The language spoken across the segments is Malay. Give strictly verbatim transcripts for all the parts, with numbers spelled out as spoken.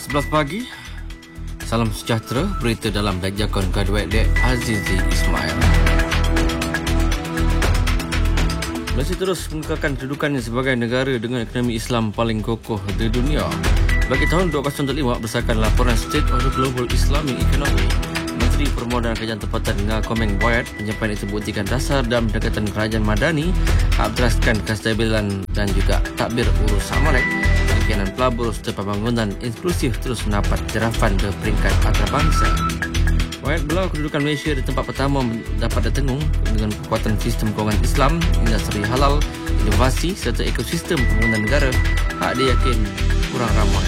sebelas pagi. Salam sejahtera, berita dalam Dajakon Graduate Dek Azizi Ismail. Malaysia terus mengekalkan kedudukannya sebagai negara dengan ekonomi Islam paling kokoh di dunia. Bagi tahun dua ribu lima, berdasarkan laporan State of the Global Islamic Economy, Menteri Permodalan Kerajaan Tempatan Ngah Komeng Boyat, penyampaian itu buktikan dasar dalam pendekatan kerajaan madani, berasaskan kestabilan dan juga takbir urus amalan. Kemungkinan pelabur serta pembangunan inklusif terus mendapat jerafan di peringkat antarabangsa. Boyat belau kedudukan Malaysia di tempat pertama dapat ditengung dengan kekuatan sistem kewangan Islam, industri halal, inovasi serta ekosistem pembangunan negara. Hak dia yakin kurang ramai.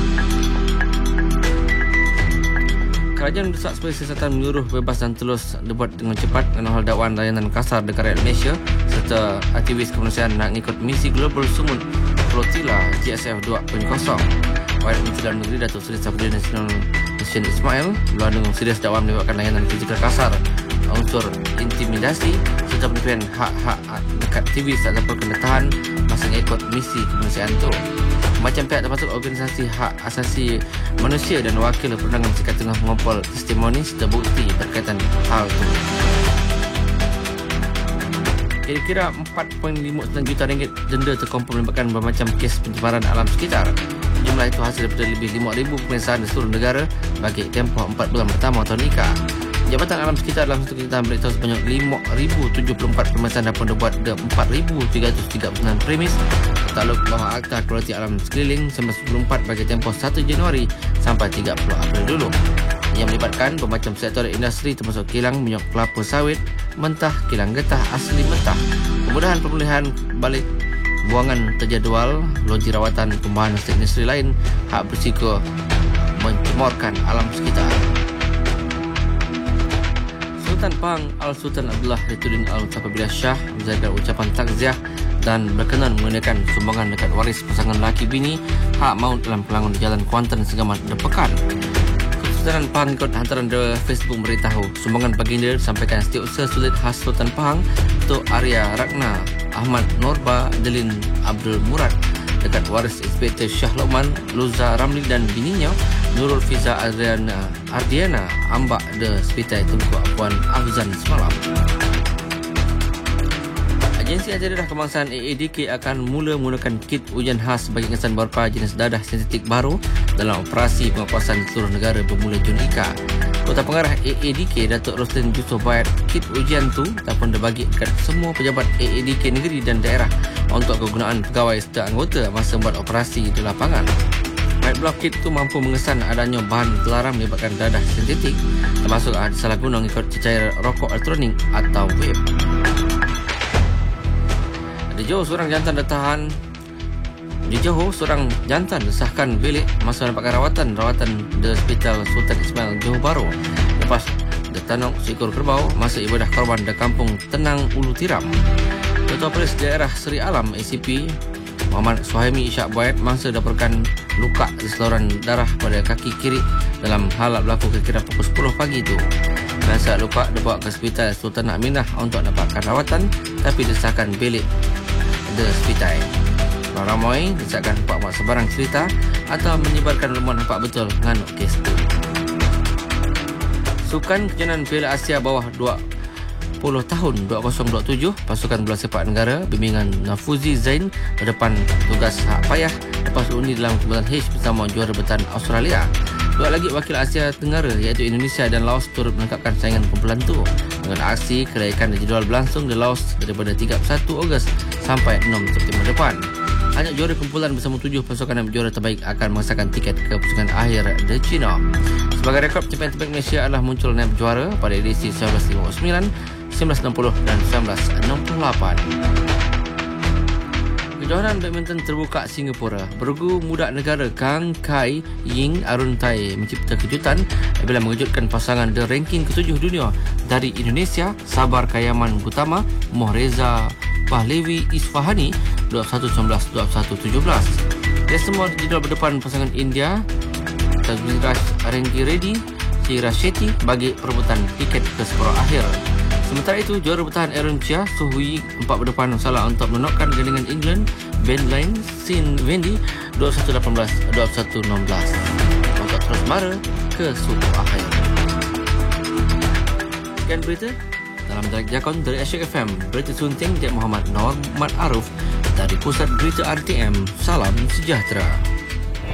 Kerajaan mendesak supaya siasatan menyuruh bebas dan telus dibuat dengan cepat dengan hal dakwaan layanan kasar dekat rakyat Malaysia serta aktivis kemanusiaan nak ikut misi global sumut Flotilla G S F dua titik kosong. Wakil Menteri Dalam Negeri Datuk Seri Safruddin Nasional Hashim Ismail belah dengan serius dakwaan melibatkan layanan fizikal kasar, unsur intimidasi serta penipuan hak-hak dekat aktivis atau perkendataan masa ikut misi kemanusiaan itu. Macam pihak termasuk organisasi hak asasi manusia dan wakil perundangan Malaysia tengah mengumpul testimoni serta bukti berkaitan hal itu. Kira-kira empat perpuluhan lima sembilan juta ringgit denda terkumpul melibatkan bermacam kes pencemaran alam sekitar. Jumlah itu hasil daripada lebih lima ribu pemeriksaan di seluruh negara bagi tempoh empat bulan pertama tahun nikah. Jabatan Alam Sekitar dalam satu kenyataan beritahu sebanyak lima ribu tujuh puluh empat pemeriksaan dapat dibuat di empat ribu tiga ratus tiga puluh sembilan premis bertakluk bawah Akta Kualiti Alam Sekeliling seribu sembilan ratus sembilan puluh empat bagi tempoh satu Januari sampai tiga puluh April dulu. Yang melibatkan bermacam sektor industri termasuk kilang minyak kelapa sawit mentah, kilang getah asli mentah, kemudahan pemulihan balik buangan terjadual, loji rawatan, pembahanan sektor industri lain, hak berisiko mencemorkan alam sekitar. Sultan Pahang Al-Sultan Abdullah Rituddin Al-Safabillah Shah menjaga ucapan takziah dan berkenan menggunakan sumbangan dekat waris pasangan lelaki bini hak maut dalam pelangon di Jalan Kuantan Segamat Depekan. Kesultanan Pahang ikut hantaran di Facebook memberitahu sumbangan baginda disampaikan Setiausaha Sulit khas Sultan Pahang Tok Arya Ragna Ahmad Norba Delin Abdul Murad dekat waris Inspektor Shah Lokman Luza Ramli dan bininya Nurul Fiza Adriana Ardiana ambak de Sepitai Tunku Puan Afzan semalam. Agensi Ajadah Kebangsaan A A D K akan mula menggunakan kit ujian khas bagi ingasan beberapa jenis dadah sensitif baru dalam operasi pengawasan seluruh negara bermula Junika. Kota Pengarah A A D K Datuk Rostin Yusof Bayat, kit ujian tu dapat dibagi dekat semua pejabat A A D K negeri dan daerah untuk kegunaan pegawai serta anggota masa buat operasi di lapangan. White block kit itu mampu mengesan adanya bahan terlarang melibatkan dadah sensitif termasuk salah guna mengikut cecair rokok elektronik atau vape. Di Johor, seorang jantan ditahan Di Johor, seorang jantan disahkan bilik masa mendapatkan rawatan rawatan di Hospital Sultan Ismail Johor Bahru lepas ditanuk seekor kerbau masa ibadah korban di kampung Tenang Ulu Tiram. Ketua Polis Daerah Seri Alam A C P Muhammad Suhaimi Ishak Boyat mangsa dapurkan luka di saluran darah pada kaki kiri dalam hal berlaku kira-kira pukul sepuluh pagi itu. Masa luka dibawa ke Hospital Sultan Aminah untuk dapatkan rawatan tapi disahkan bilik di Hospital. Ramai disahkan empat mak sebarang cerita atau menyebarkan lumuan nampak betul nganuk kes itu. Sukan kejohanan Piala Asia bawah dua puluh tahun dua ribu dua puluh tujuh, pasukan bola sepak negara bimbingan Nafuzi Zain berdepan tugas hak payah lepas undi dalam kumpulan H bersama juara bertahan Australia. Dua lagi wakil Asia Tenggara iaitu Indonesia dan Laos turut menangkapkan saingan kumpulan itu dengan aksi kelayakan jadual berlangsung di Laos daripada tiga puluh satu Ogos sampai enam September depan. Hanya juara kumpulan bersama tujuh pasukan yang juara terbaik akan mengesahkan tiket ke pusingan akhir di China. Sebagai rekod, Champion terbaik Malaysia adalah muncul naib juara pada edisi seribu sembilan ratus lima puluh sembilan, seribu sembilan ratus enam puluh dan seribu sembilan ratus enam puluh lapan. Kejohanan badminton terbuka Singapura. Bergu muda negara Kang Kai Ying Arun Tai mencipta kejutan bila mengejutkan pasangan di ranking ketujuh dunia dari Indonesia Sabar Kayaman Gutama Mohreza Pahlevi Isfahani dua puluh satu sembilan belas dua puluh satu tujuh belas. Dia semua dijadual berdepan pasangan India Tagiraj Rengi Reddy Shira Shetty bagi perebutan tiket ke separuh akhir. Sementara itu, juara bertahan Aaron Chia Suhui empat berdepan salah untuk menokkan gandingan England Ben Lane Sin Wendy dua puluh satu lapan belas dua puluh satu enam belas. terus mara ke suku akhir. Sekian berita dalam Jakon dari Asyik F M. Berita sunting dari Muhammad Normat Aruf dari Pusat Berita R T M. Salam sejahtera.